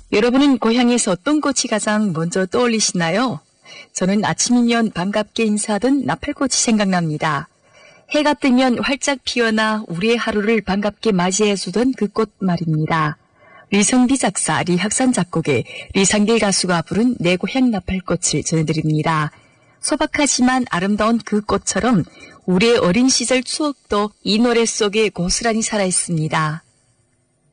여러분은 고향에서 어떤 꽃이 가장 먼저 떠올리시나요? 저는 아침이면 반갑게 인사하던 나팔꽃이 생각납니다. 해가 뜨면 활짝 피어나 우리의 하루를 반갑게 맞이해주던 그 꽃 말입니다. 리성비 작사, 리학산 작곡의 리상길 가수가 부른 내 고향 나팔꽃을 전해드립니다. 소박하지만 아름다운 그 꽃처럼 우리의 어린 시절 추억도 이 노래 속에 고스란히 살아있습니다.